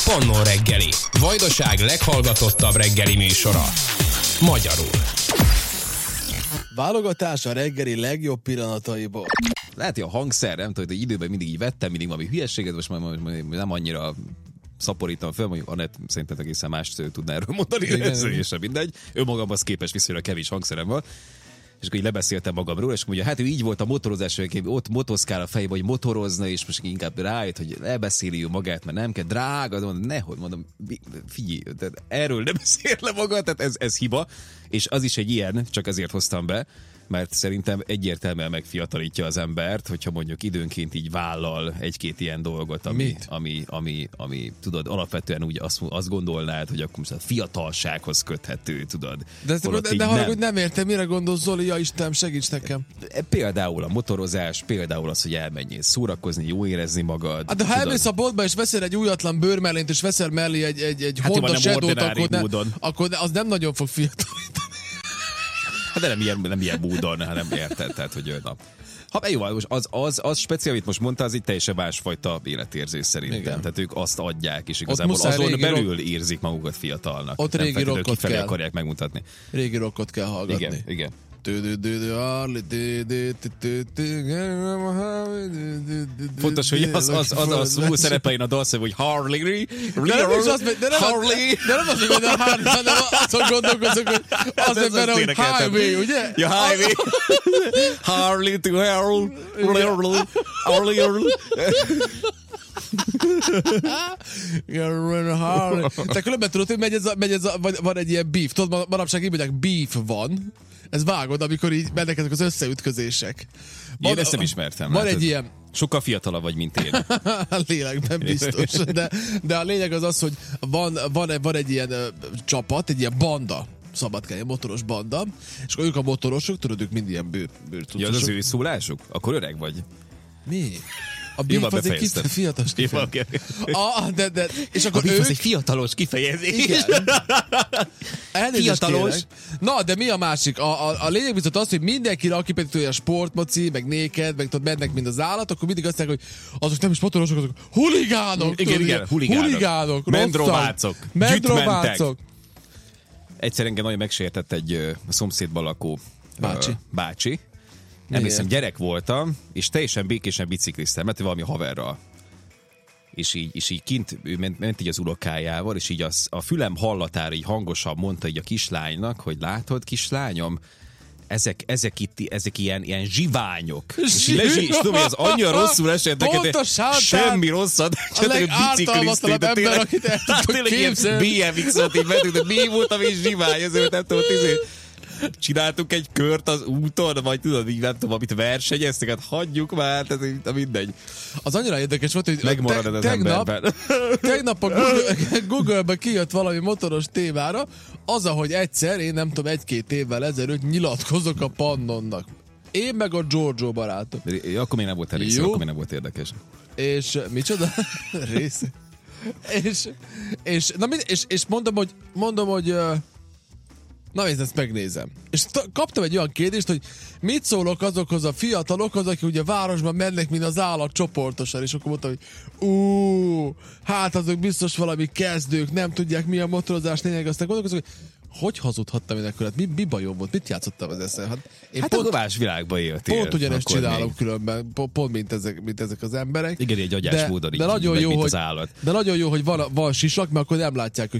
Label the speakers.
Speaker 1: Pannon reggeli. Vajdaság leghallgatottabb reggeli műsora. Magyarul.
Speaker 2: Válogatás a reggeli legjobb pillanataiból.
Speaker 3: Lehet, hogy a hangszer, nem tudom, hogy időben mindig így vettem, mindig valami hülyeséget, most már nem annyira szaporítom fel, mondjuk Anett szerintem egészen más tudná erről mondani, és mindegy. Ő magamhoz képest viszonylag kevés hangszerem van. És akkor így lebeszéltem magamról, és mondja, hát ő így volt a motorozás, hogy ott motoszkál a fejbe, hogy motorozna, és most inkább rájött, hogy lebeszéli ő magát, mert nem kell, drága, mondom, nehogy, mondom, figyelj, erről nem beszél le magad, tehát ez hiba, és az is egy ilyen, csak azért hoztam be, mert szerintem egyértelműen megfiatalítja az embert, hogyha mondjuk időnként így vállal egy-két ilyen dolgot, ami tudod, alapvetően úgy azt gondolnád, hogy akkor most a fiatalsághoz köthető, tudod.
Speaker 2: De hogy nem értem, mire gondolsz, Zoli, ja Istenem, segíts nekem.
Speaker 3: Például a motorozás, például az, hogy elmenjél szórakozni, jó érezni magad.
Speaker 2: Hát de ha elmész a boltba, és veszel egy újatlan bőrmellényt, és veszel mellé egy
Speaker 3: hát
Speaker 2: Honda Shadow-t,
Speaker 3: akkor
Speaker 2: az nem nagyon fog fiatalítani.
Speaker 3: Hát de nem ilyen módon, hanem érted, tehát, hogy na. Ha jó, az speciál, amit most mondta, az egy teljesen másfajta életérzés szerintem. Igen. Tehát ők azt adják, és igazából azon belül érzik magukat fiatalnak.
Speaker 2: Ott régi rockot kell.
Speaker 3: Akarják megmutatni.
Speaker 2: Régi rockot kell hallgatni.
Speaker 3: Igen. Fontos, hogy az a szó szerepeljen a dalszövő, hogy Harley.
Speaker 2: De nem az, hogy a Harley, hanem azon gondolkozok, hogy az benne, hogy highway, ugye?
Speaker 3: Ja, highway. Harley to Harley.
Speaker 2: Te különben tudod, hogy megy ez a, van egy ilyen beef. Tudod, manapság így mondják, beef van. Ez vágod, amikor így mennek ezek az összeütközések.
Speaker 3: Én ezt nem ismertem.
Speaker 2: Van egy ilyen...
Speaker 3: Sokkal fiatalabb vagy, mint én.
Speaker 2: Lélekben biztos. De a lényeg az, hogy van egy ilyen csapat, egy ilyen banda, szabadkány, motoros banda, és akkor ők a motorosok, tudod, ők mind ilyen bőrtucosok.
Speaker 3: Ja, az ő szólásuk? Akkor öreg vagy?
Speaker 2: Mi? A beef az egy fiatalos kifejezés. És akkor
Speaker 3: a beef az egy fiatalos kifejezés.
Speaker 2: Igen.
Speaker 3: Fiatalos.
Speaker 2: Na, de mi a másik? A lényeg viszont az, hogy mindenkire, aki pedig a sportmoci, meg néked, meg tudod, mennek mind az állat, akkor mindig azt mondják, hogy azok nem is motorosok, azok huligánok.
Speaker 3: Igen, huligánok. Mendroválcok. Egyszer engem nagyon megsértett egy szomszédban lakó bácsi. Emlékszem, gyerek voltam, és teljesen békésen bicikliztem, mert valami haverral. És így kint, ő ment így az unokájával, és így a fülem hallatára így hangosan mondta így a kislánynak, hogy látod, kislányom, ezek ilyen zsiványok. És tudom, hogy az annyira rosszul esett neked, semmi rosszat, csak bicikliztél.
Speaker 2: De ember, akit el tudtok képzelni.
Speaker 3: BMX-ot így mentünk, de mi voltam és zsivány, ezért nem tudom, csináltuk egy kört az úton, vagy tudod, így nem tudom, amit versenyeztek, hát hagyjuk már, tehát mindegy.
Speaker 2: Az annyira érdekes volt, hogy
Speaker 3: megmarad az emberben.
Speaker 2: Tegnap a Google-ben kijött valami motoros témára, az, ahogy egyszer, én nem tudom, 1-2 évvel ezelőtt nyilatkozok a Pannonnak. Én meg a Giorgio barátom.
Speaker 3: Akkor még nem volt elég, akkor még nem volt érdekes.
Speaker 2: És micsoda? Része. És mondom, hogy na, én ezt megnézem. És kaptam egy olyan kérdést, hogy mit szólok azokhoz a fiatalokhoz, akik ugye városban mennek, mint az állat csoportosan, és akkor mondtam, hogy hát azok biztos valami kezdők, nem tudják mi a motorozás lényeg, aztán gondolkozok, hogy hazudhattam én akkor, mi bajom volt, mit játszottam az eszem?
Speaker 3: Hát a más világban éltél.
Speaker 2: Pont ugyanezt csinálom különben, pont mint ezek az emberek.
Speaker 3: Igen, egy agyás módon így
Speaker 2: nagyon jó,
Speaker 3: mint
Speaker 2: hogy,
Speaker 3: az állat.
Speaker 2: De nagyon jó, hogy van sisak, mert akkor nem látják,